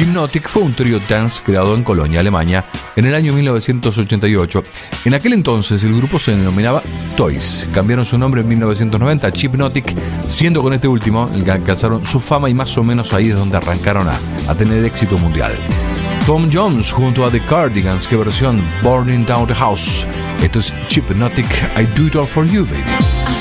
Hypnotic fue un trío dance creado en Colonia, Alemania, en el año 1988. En aquel entonces el grupo se denominaba Toys. Cambiaron su nombre en 1990 a Hypnotic, siendo con este último el que alcanzaron su fama y más o menos ahí es donde arrancaron a tener éxito mundial. Tom Jones junto a The Cardigans, que versión Burning Down the House. Esto es Hypnotic, I Do It All For You, Baby.